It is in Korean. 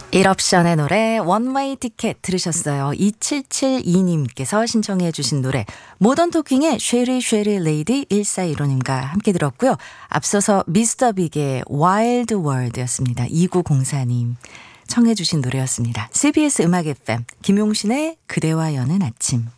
일옵션의 노래 원웨이 티켓 들으셨어요. 2772님께서 신청해 주신 노래 모던 토킹의 쉐리 쉐리 레이디 1415님과 함께 들었고요. 앞서서 미스터 빅의 와일드 월드였습니다. 2904님 청해 주신 노래였습니다. CBS 음악 FM 김용신의 그대와 여는 아침.